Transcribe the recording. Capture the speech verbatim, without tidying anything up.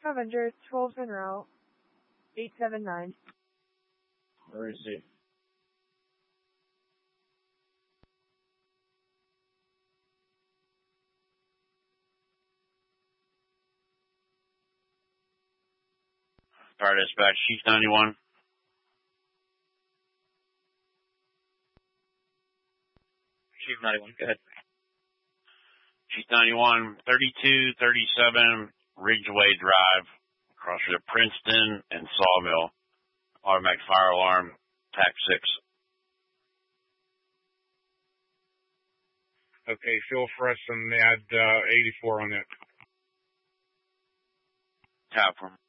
Avenger, twelve en route, eight seven nine. Where is he? Star Dispatch, Chief ninety-one. Chief ninety-one, go ahead. Chief ninety-one, thirty-two thirty-seven Ridgeway Drive, across from Princeton and Sawmill. Automatic fire alarm, T A C six. Okay, feel fresh and add uh, eighty-four on that. Tap room.